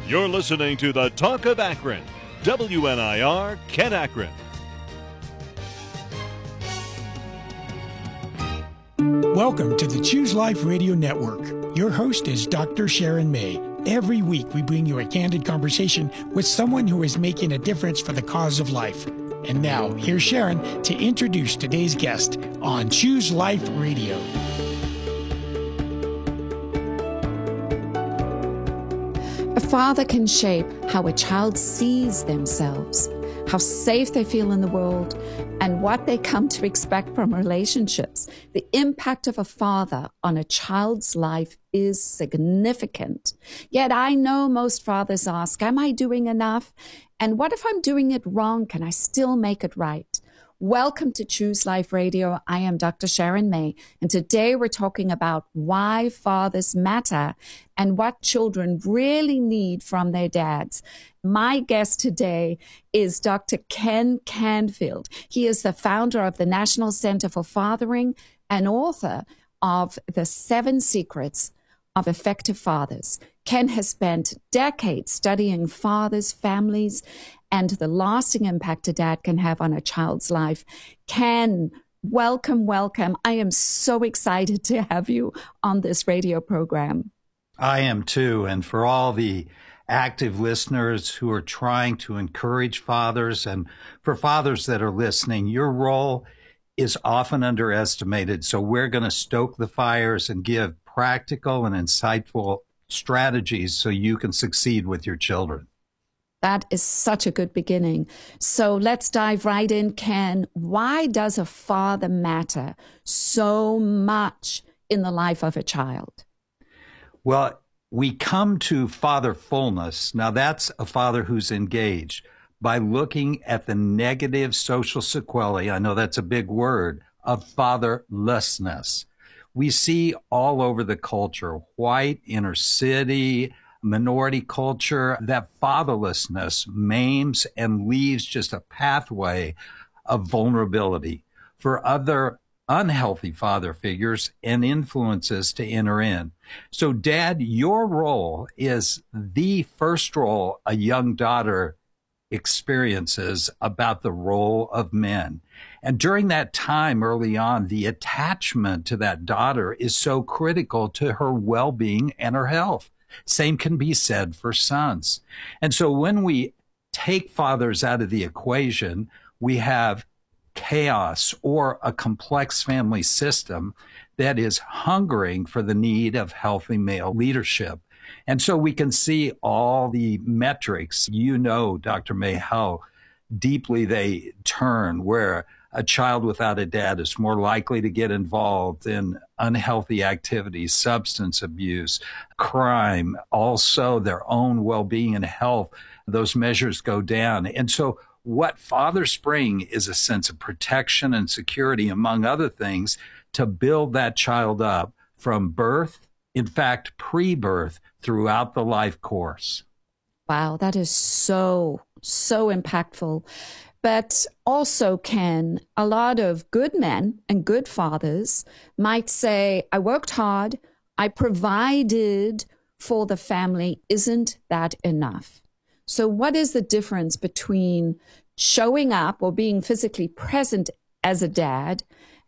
You're listening to the Talk of Akron, WNIR Kent Akron. Welcome to the Choose Life Radio Network. Your host is Dr. Sharon May. Every week we bring you a candid conversation with someone who is making a difference for the cause of life. And now, here's Sharon to introduce today's guest on Choose Life Radio. A father can shape how a child sees themselves, how safe they feel in the world, and what they come to expect from relationships. The impact of a father on a child's life is significant. Yet I know most fathers ask, am I doing enough? And what if I'm doing it wrong? Can I still make it right? Welcome to Choose Life Radio. I am Dr. Sharon May, and today we're talking about why fathers matter and what children really need from their dads. My guest today is Dr. Ken Canfield. He is the founder of the National Center for Fathering and author of The 7 Secrets of Effective Fathers. Ken has spent decades studying fathers, families, and the lasting impact a dad can have on a child's life. Ken, welcome. I am so excited to have you on this radio program. I am too. And for all the active listeners who are trying to encourage fathers, and for fathers that are listening, your role is often underestimated. So we're going to stoke the fires and give practical and insightful strategies so you can succeed with your children. That is such a good beginning. So let's dive right in, Ken. Why does a father matter so much in the life of a child? Well, we come to fatherfulness. Now, that's a father who's engaged by looking at the negative social sequelae, I know that's a big word, of fatherlessness. We see all over the culture, white, inner city, minority culture, that fatherlessness maims and leaves just a pathway of vulnerability for other unhealthy father figures and influences to enter in. So, Dad, your role is the first role a young daughter experiences about the role of men. And during that time early on, the attachment to that daughter is so critical to her well-being and her health. Same can be said for sons. And so when we take fathers out of the equation, we have chaos or a complex family system that is hungering for the need of healthy male leadership. And so we can see all the metrics, you know, Dr. May, how deeply they turn, where a child without a dad is more likely to get involved in unhealthy activities, substance abuse, crime, also their own well-being and health. Those measures go down. And so what fathers bring is a sense of protection and security, among other things, to build that child up from birth, in fact, pre-birth, throughout the life course. Wow, that is so impactful. But also, Ken, a lot of good men and good fathers might say, I worked hard, I provided for the family. Isn't that enough? So what is the difference between showing up or being physically present as a dad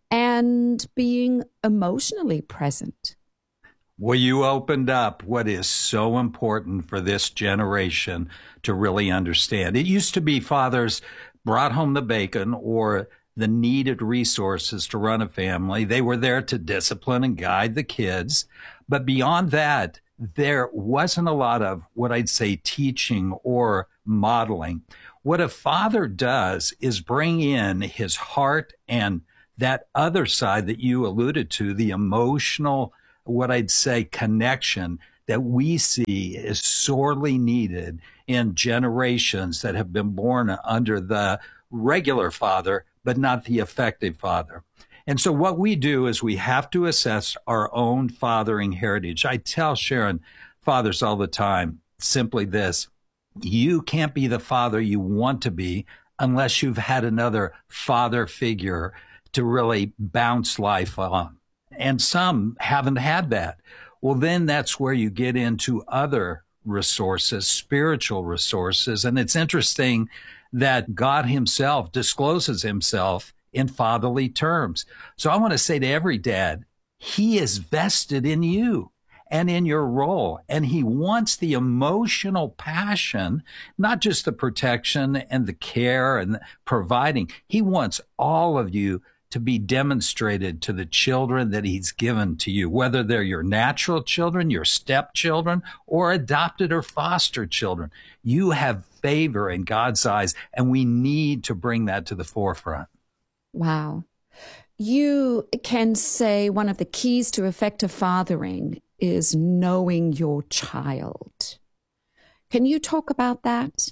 and being emotionally present? Well, you opened up what is so important for this generation to really understand. It used to be fathers brought home the bacon or the needed resources to run a family. They were there to discipline and guide the kids. But beyond that, there wasn't a lot of what I'd say teaching or modeling. What a father does is bring in his heart and that other side that you alluded to, the emotional, what I'd say, connection that we see is sorely needed in generations that have been born under the regular father, but not the effective father. And so what we do is we have to assess our own fathering heritage. I tell Sharon, fathers all the time, simply this: you can't be the father you want to be unless you've had another father figure to really bounce life on. And some haven't had that. Well, then that's where you get into other resources, spiritual resources. And it's interesting that God himself discloses himself in fatherly terms. So I want to say to every dad, he is vested in you and in your role. And he wants the emotional passion, not just the protection and the care and the providing. He wants all of you to be demonstrated to the children that he's given to you, whether they're your natural children, your stepchildren, or adopted or foster children. You have favor in God's eyes, and we need to bring that to the forefront. Wow. You can say one of the keys to effective fathering is knowing your child. Can you talk about that?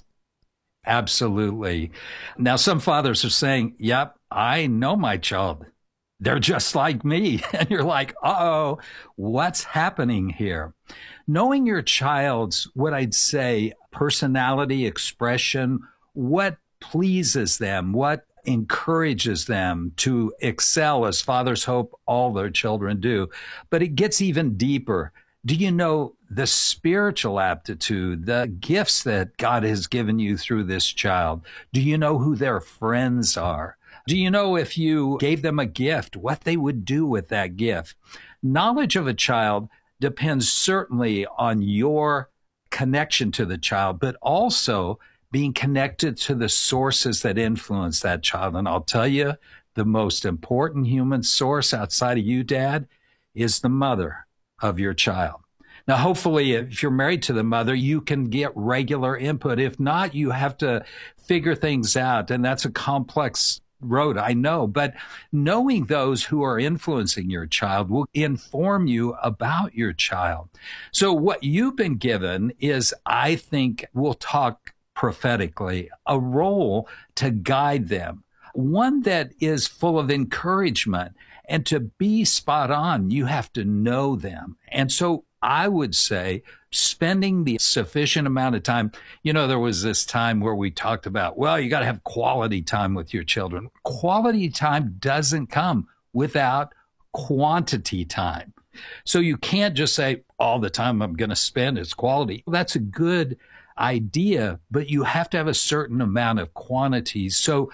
Absolutely. Now, some fathers are saying, yep, I know my child. They're just like me. And you're like, uh-oh, what's happening here? Knowing your child's, what I'd say, personality, expression, what pleases them, what encourages them to excel as fathers hope all their children do. But it gets even deeper. Do you know the spiritual aptitude, the gifts that God has given you through this child? Do you know who their friends are? Do you know if you gave them a gift, what they would do with that gift? Knowledge of a child depends certainly on your connection to the child, but also being connected to the sources that influence that child. And I'll tell you, the most important human source outside of you, Dad, is the mother of your child. Now, hopefully, if you're married to the mother, you can get regular input. If not, you have to figure things out. And that's a complex road, I know. But knowing those who are influencing your child will inform you about your child. So what you've been given is, I think, we'll talk prophetically, a role to guide them, one that is full of encouragement. And to be spot on, you have to know them. And so I would say spending the sufficient amount of time, there was this time where we talked about, well, you got to have quality time with your children. Quality time doesn't come without quantity time. So you can't just say all the time I'm going to spend is quality. That's a good idea, but you have to have a certain amount of quantity. So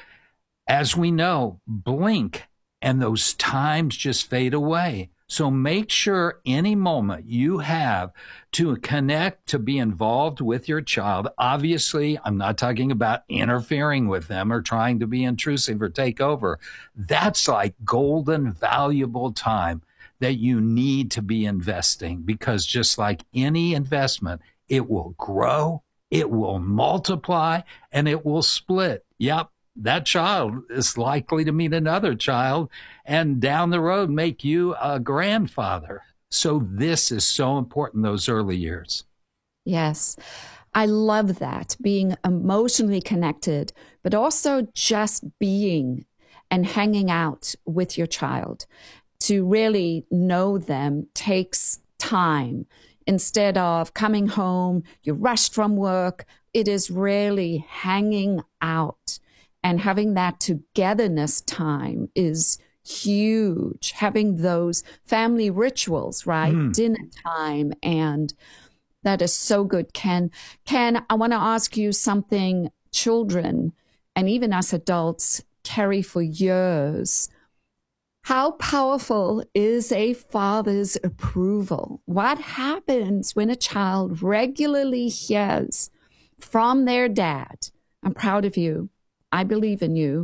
as we know, blink and those times just fade away. So make sure any moment you have to connect, to be involved with your child. Obviously, I'm not talking about interfering with them or trying to be intrusive or take over. That's like golden, valuable time that you need to be investing, because just like any investment, it will grow, it will multiply, and it will split. Yep. That child is likely to meet another child and down the road make you a grandfather. So this is so important, those early years. Yes, I love that, being emotionally connected, but also just being and hanging out with your child. To really know them takes time. Instead of coming home, you're rushed from work, it is really hanging out. And having that togetherness time is huge. Having those family rituals, right? Dinner time. And that is so good. Ken, I want to ask you something. Children, and even us adults, carry for years. How powerful is a father's approval? What happens when a child regularly hears from their dad, I'm proud of you, I believe in you,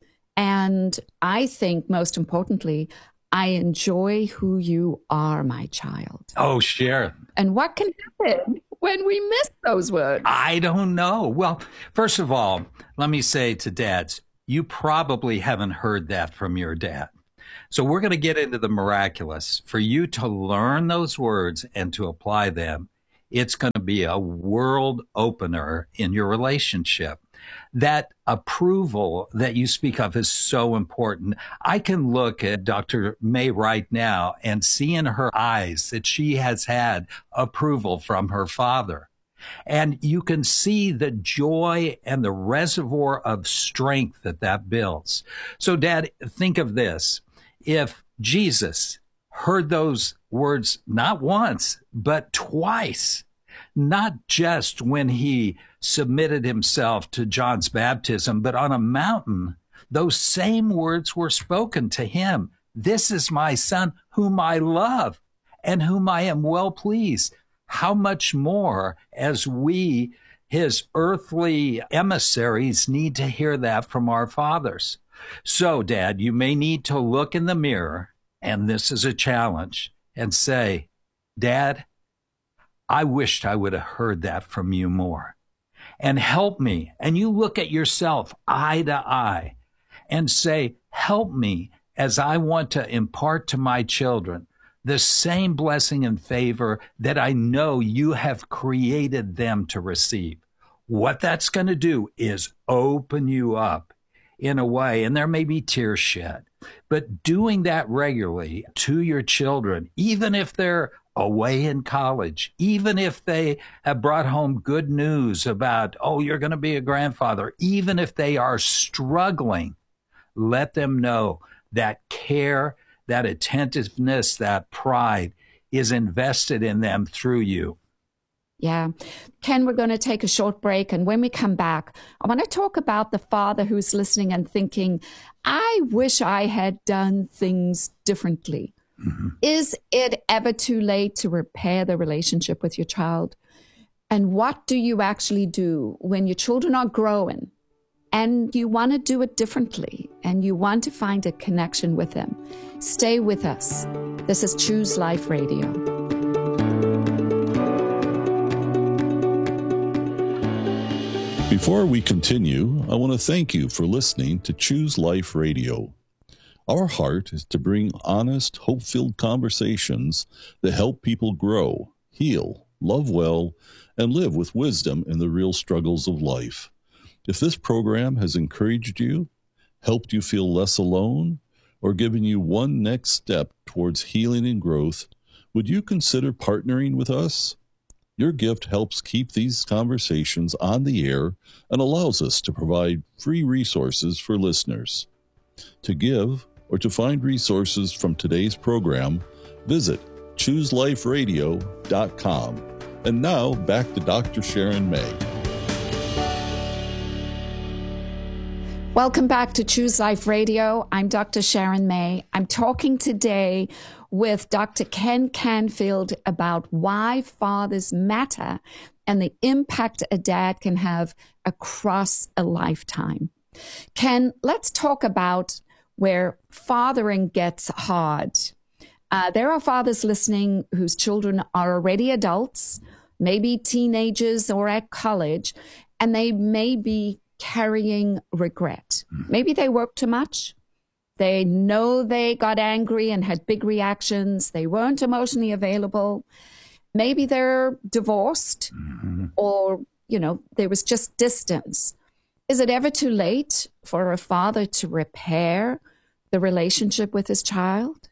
and I think most importantly, I enjoy who you are, my child. Oh, Sharon. And what can happen when we miss those words? I don't know. Well, first of all, let me say to dads, you probably haven't heard that from your dad. So we're going to get into the miraculous. For you to learn those words and to apply them, it's going to be a world opener in your relationship. That approval that you speak of is so important. I can look at Dr. May right now and see in her eyes that she has had approval from her father. And you can see the joy and the reservoir of strength that builds. So, Dad, think of this. If Jesus heard those words not once, but twice, not just when he submitted himself to John's baptism, but on a mountain, those same words were spoken to him. This is my son whom I love and whom I am well pleased. How much more as we, his earthly emissaries, need to hear that from our fathers. So, Dad, you may need to look in the mirror, and this is a challenge, and say, Dad, I wished I would have heard that from you more. And help me. And you look at yourself eye to eye and say, help me as I want to impart to my children the same blessing and favor that I know you have created them to receive. What that's going to do is open you up in a way, and there may be tears shed, but doing that regularly to your children, even if they're away in college, even if they have brought home good news about, oh, you're going to be a grandfather, even if they are struggling, let them know that care, that attentiveness, that pride is invested in them through you. Yeah. Ken, we're going to take a short break. And when we come back, I want to talk about the father who's listening and thinking, I wish I had done things differently. Mm-hmm. Is it ever too late to repair the relationship with your child? And what do you actually do when your children are growing and you want to do it differently and you want to find a connection with them? Stay with us. This is Choose Life Radio. Before we continue, I want to thank you for listening to Choose Life Radio. Our heart is to bring honest, hope-filled conversations that help people grow, heal, love well, and live with wisdom in the real struggles of life. If this program has encouraged you, helped you feel less alone, or given you one next step towards healing and growth, would you consider partnering with us? Your gift helps keep these conversations on the air and allows us to provide free resources for listeners. To give or to find resources from today's program, visit ChooseLifeRadio.com. And now back to Dr. Sharon May. Welcome back to Choose Life Radio. I'm Dr. Sharon May. I'm talking today with Dr. Ken Canfield about why fathers matter and the impact a dad can have across a lifetime. Ken, let's talk about where fathering gets hard. There are fathers listening whose children are already adults, maybe teenagers or at college, and they may be carrying regret. Maybe they worked too much. They know they got angry and had big reactions. They weren't emotionally available. Maybe they're divorced or, there was just distance. Is it ever too late for a father to repair the relationship with his child?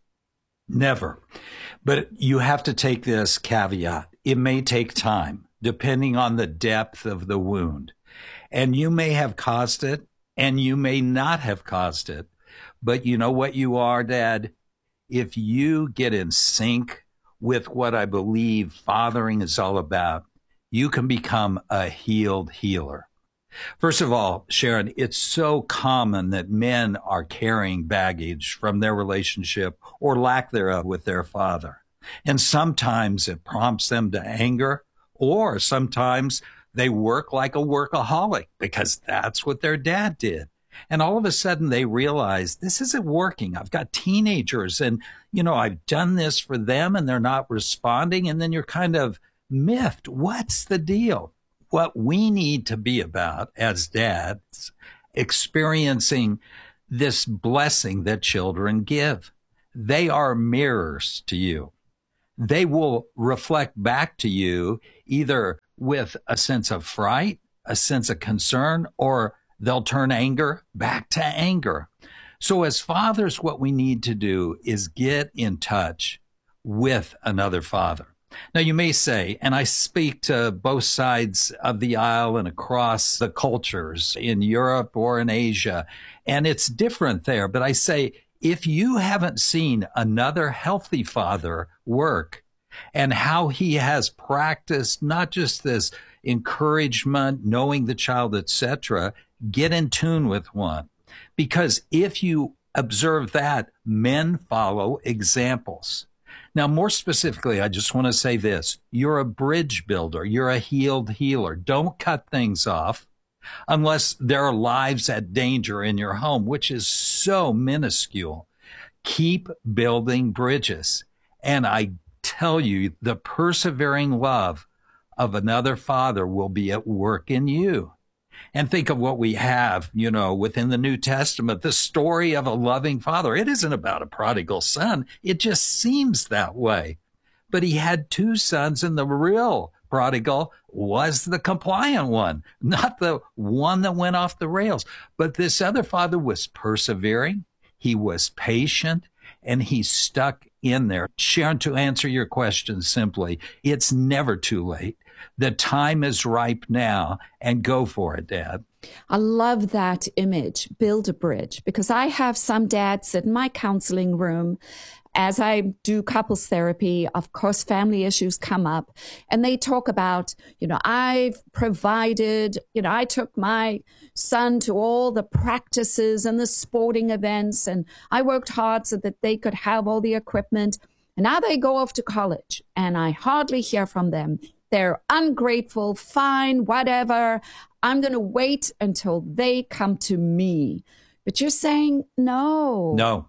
Never. But you have to take this caveat. It may take time, depending on the depth of the wound. And you may have caused it, and you may not have caused it. But you know what you are, Dad? If you get in sync with what I believe fathering is all about, you can become a healed healer. First of all, Sharon, it's so common that men are carrying baggage from their relationship or lack thereof with their father. And sometimes it prompts them to anger, or sometimes they work like a workaholic because that's what their dad did. And all of a sudden they realize this isn't working. I've got teenagers and, I've done this for them and they're not responding. And then you're kind of miffed. What's the deal? What we need to be about as dads, experiencing this blessing that children give. They are mirrors to you. They will reflect back to you either with a sense of fright, a sense of concern, or they'll turn anger back to anger. So as fathers, what we need to do is get in touch with another father. Now, you may say, and I speak to both sides of the aisle and across the cultures in Europe or in Asia, and it's different there. But I say, if you haven't seen another healthy father work, and how he has practiced not just this encouragement, knowing the child, etc., get in tune with one. Because if you observe that, men follow examples. Now, more specifically, I just want to say this. You're a bridge builder. You're a healed healer. Don't cut things off unless there are lives at danger in your home, which is so minuscule. Keep building bridges. And I tell you, the persevering love of another father will be at work in you. And think of what we have, within the New Testament, the story of a loving father. It isn't about a prodigal son. It just seems that way. But he had two sons, and the real prodigal was the compliant one, not the one that went off the rails. But this other father was persevering. He was patient, and he stuck in there. Sharon, to answer your question simply, it's never too late. The time is ripe now, and go for it, Dad. I love that image, build a bridge, because I have some dads in my counseling room. As I do couples therapy, of course, family issues come up, and they talk about, I've provided, I took my son to all the practices and the sporting events, and I worked hard so that they could have all the equipment. And now they go off to college, and I hardly hear from them. They're ungrateful, fine, whatever. I'm going to wait until they come to me. But you're saying no.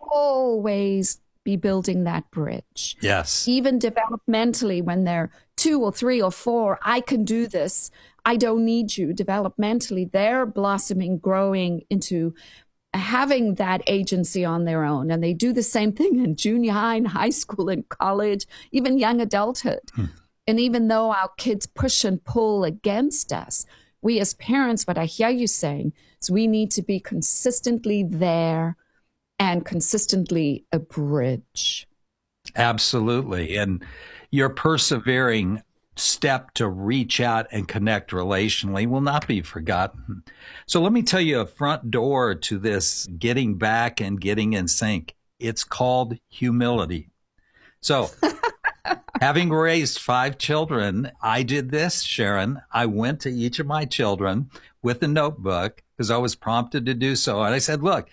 Always be building that bridge. Yes. Even developmentally, when they're 2 or 3 or 4, I can do this. I don't need you. Developmentally, they're blossoming, growing into having that agency on their own. And they do the same thing in junior high and high school and college, even young adulthood. And even though our kids push and pull against us, we as parents, what I hear you saying is we need to be consistently there and consistently a bridge. Absolutely. And your persevering step to reach out and connect relationally will not be forgotten. So let me tell you a front door to this getting back and getting in sync. It's called humility. So having raised 5 children, I did this, Sharon. I went to each of my children with a notebook because I was prompted to do so. And I said, look,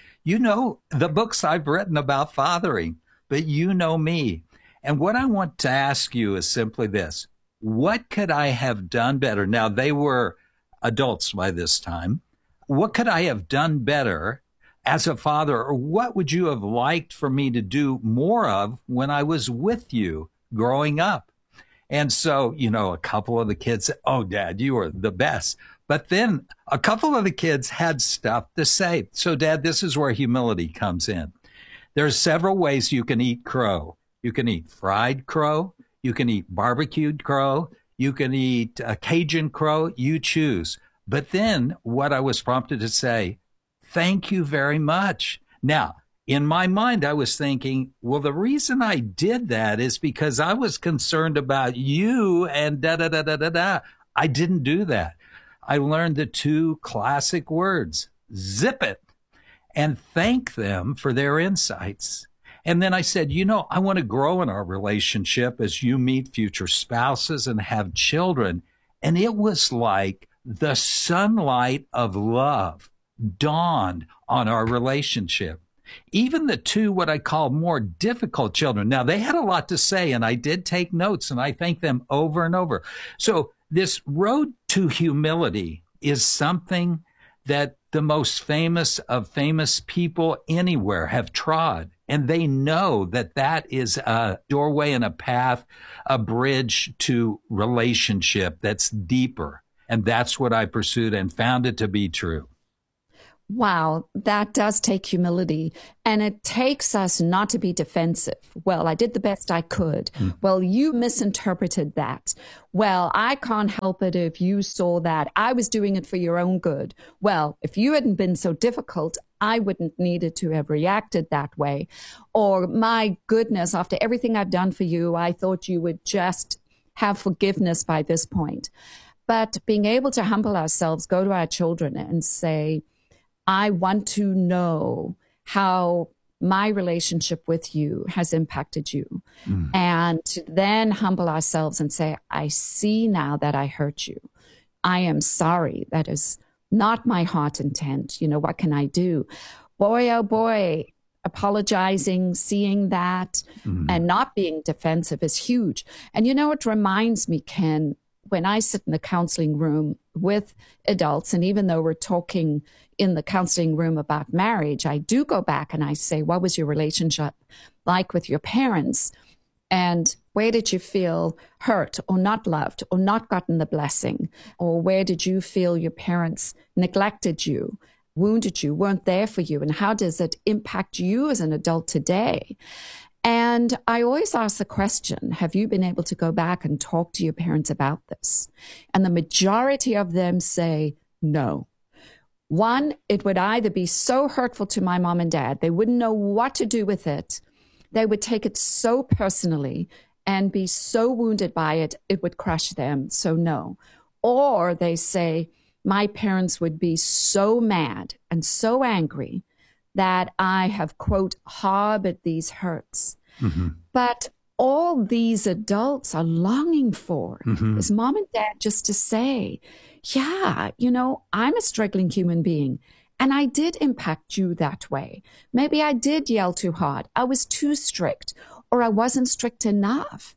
the books I've written about fathering, but you know me. And what I want to ask you is simply this. What could I have done better? Now, they were adults by this time. What could I have done better as a father? Or what would you have liked for me to do more of when I was with you growing up? And so, a couple of the kids said, oh, Dad, you are the best. But then a couple of the kids had stuff to say. So, Dad, this is where humility comes in. There's several ways you can eat crow. You can eat fried crow. You can eat barbecued crow. You can eat Cajun crow. You choose. But then what I was prompted to say, thank you very much. Now, in my mind, I was thinking, well, the reason I did that is because I was concerned about you and da-da-da-da-da-da. I didn't do that. I learned the 2 classic words, zip it, and thank them for their insights. And then I said, I want to grow in our relationship as you meet future spouses and have children. And it was like the sunlight of love dawned on our relationship. Even the 2, what I call more difficult children. Now, they had a lot to say, and I did take notes, and I thank them over and over. So this road to humility is something that the most famous of famous people anywhere have trod. And they know that that is a doorway and a path, a bridge to relationship that's deeper. And that's what I pursued and found it to be true. Wow, that does take humility. And it takes us not to be defensive. Well, I did the best I could. Well, you misinterpreted that. Well, I can't help it if you saw that. I was doing it for your own good. Well, if you hadn't been so difficult, I wouldn't needed to have reacted that way. Or, my goodness, after everything I've done for you, I thought you would just have forgiveness by this point. But being able to humble ourselves, go to our children and say, I want to know how my relationship with you has impacted you. And to then humble ourselves and say, I see now that I hurt you. I am sorry. That is not my heart intent. What can I do? Boy, oh boy, apologizing, seeing that, and not being defensive is huge. And it reminds me, Ken, when I sit in the counseling room with adults, and even though we're talking in the counseling room about marriage, I do go back and I say, what was your relationship like with your parents? And where did you feel hurt or not loved or not gotten the blessing? Or where did you feel your parents neglected you, wounded you, weren't there for you? And how does it impact you as an adult today? And I always ask the question, have you been able to go back and talk to your parents about this? And the majority of them say no. One, it would either be so hurtful to my mom and dad, they wouldn't know what to do with it. They would take it so personally and be so wounded by it, it would crush them. So no. Or they say, my parents would be so mad and so angry that I have, quote, harbored these hurts. But all these adults are longing for is mom and dad just to say, yeah, I'm a struggling human being. And I did impact you that way. Maybe I did yell too hard. I was too strict, or I wasn't strict enough.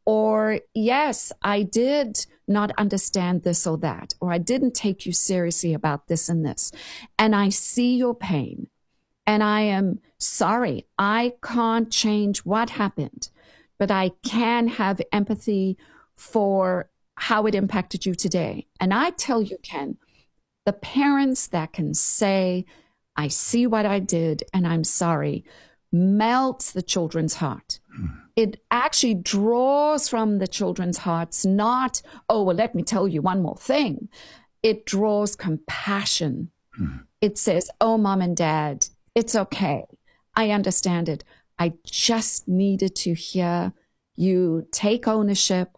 Or yes, I did not understand this or that, or I didn't take you seriously about this and this. And I see your pain. And I am sorry. I can't change what happened, but I can have empathy for how it impacted you today. And I tell you, Ken, the parents that can say, I see what I did and I'm sorry, melts the children's heart. It actually draws from the children's hearts, not, oh, well, let me tell you one more thing. It draws compassion. It says, oh, mom and dad, it's okay. I understand it. I just needed to hear you take ownership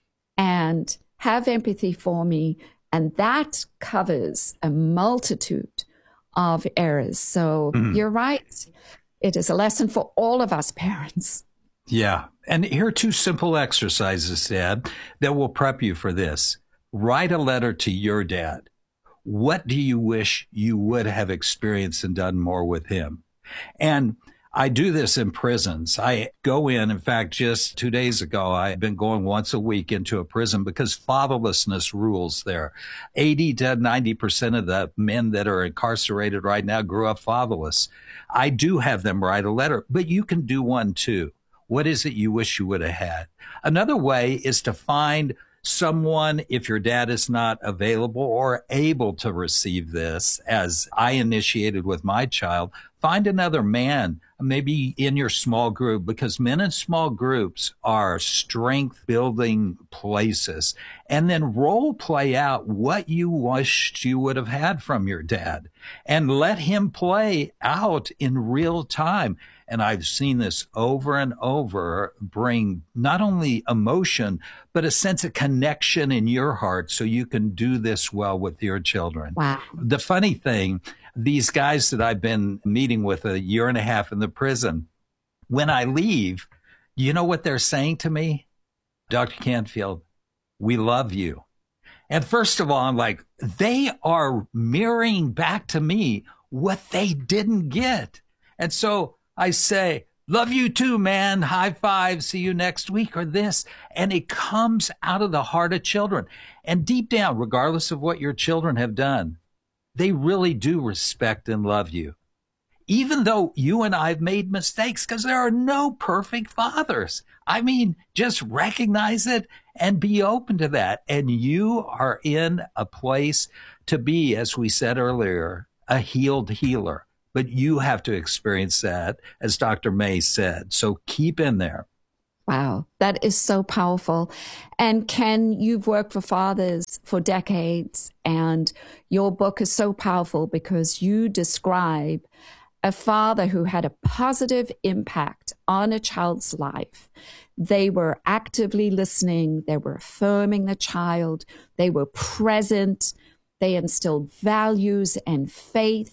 and have empathy for me. And that covers a multitude of errors. So you're right. It is a lesson for all of us parents. Yeah. And here are 2 simple exercises, Dad, that will prep you for this. Write a letter to your dad. What do you wish you would have experienced and done more with him? And I do this in prisons. I go in fact, just 2 days ago, I've been going once a week into a prison because fatherlessness rules there. 80 to 90% of the men that are incarcerated right now grew up fatherless. I do have them write a letter, but you can do one too. What is it you wish you would have had? Another way is to find someone, if your dad is not available or able to receive this, as I initiated with my child, find another man, maybe in your small group, because men in small groups are strength building places. And then role play out what you wished you would have had from your dad and let him play out in real time. And I've seen this over and over bring not only emotion, but a sense of connection in your heart so you can do this well with your children. Wow. The funny thing, these guys that I've been meeting with 1.5 years in the prison, when I leave, you know what they're saying to me? Dr. Canfield, we love you. And first of all, I'm like, they are mirroring back to me what they didn't get. And so I say, love you too, man. High five. See you next week or this. And it comes out of the heart of children. And deep down, regardless of what your children have done, they really do respect and love you. Even though you and I have made mistakes, because there are no perfect fathers. I mean, just recognize it and be open to that. And you are in a place to be, as we said earlier, a healed healer. But you have to experience that, as Dr. May said. So keep in there. Wow, that is so powerful. And Ken, you've worked for fathers for decades, and your book is so powerful because you describe a father who had a positive impact on a child's life. They were actively listening. They were affirming the child. They were present. They instilled values and faith.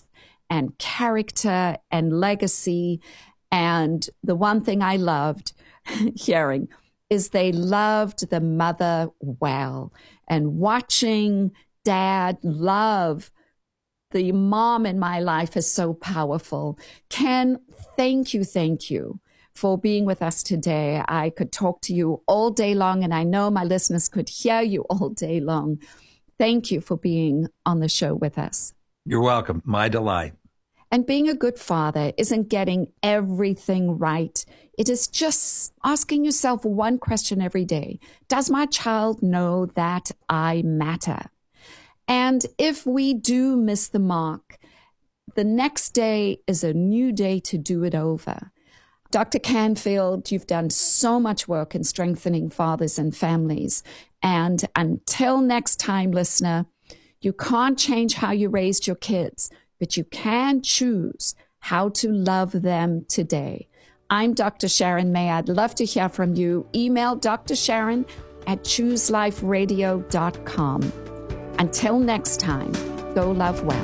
and character and legacy. And the one thing I loved hearing is they loved the mother well. And watching Dad love the mom in my life is so powerful. Ken, thank you for being with us today. I could talk to you all day long, and I know my listeners could hear you all day long. Thank you for being on the show with us. You're welcome. My delight. And being a good father isn't getting everything right. It is just asking yourself one question every day. Does my child know that I matter? And if we do miss the mark, the next day is a new day to do it over. Dr. Canfield, you've done so much work in strengthening fathers and families. And until next time, listener, you can't change how you raised your kids, but you can choose how to love them today. I'm Dr. Sharon May. I'd love to hear from you. Email Dr. Sharon at chooseliferadio.com. Until next time, go love well.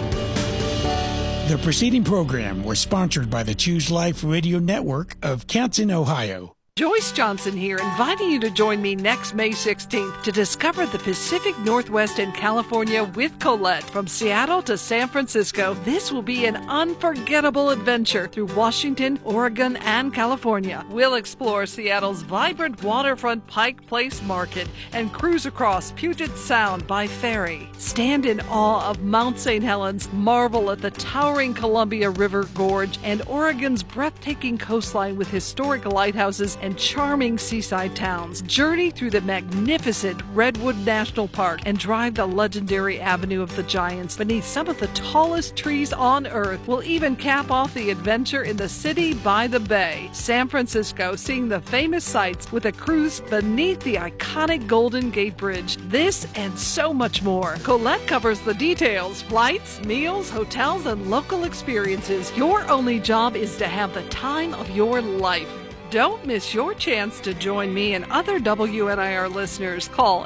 The preceding program was sponsored by the Choose Life Radio Network of Canton, Ohio. Joyce Johnson here, inviting you to join me next May 16th to discover the Pacific Northwest and California with Colette. From Seattle to San Francisco, this will be an unforgettable adventure through Washington, Oregon, and California. We'll explore Seattle's vibrant waterfront Pike Place Market and cruise across Puget Sound by ferry. Stand in awe of Mount St. Helens, marvel at the towering Columbia River Gorge, and Oregon's breathtaking coastline with historic lighthouses and charming seaside towns. Journey through the magnificent Redwood National Park and drive the legendary Avenue of the Giants beneath some of the tallest trees on Earth. We'll even cap off the adventure in the city by the bay, San Francisco, seeing the famous sights with a cruise beneath the iconic Golden Gate Bridge. This and so much more. Colette covers the details: flights, meals, hotels, and local experiences. Your only job is to have the time of your life. Don't miss your chance to join me and other WNIR listeners. Call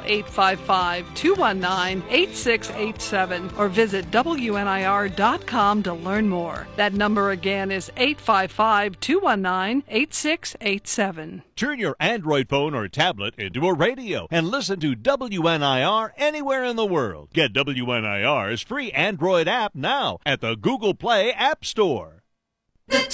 855-219-8687 or visit WNIR.com to learn more. That number again is 855-219-8687. Turn your Android phone or tablet into a radio and listen to WNIR anywhere in the world. Get WNIR's free Android app now at the Google Play App Store. The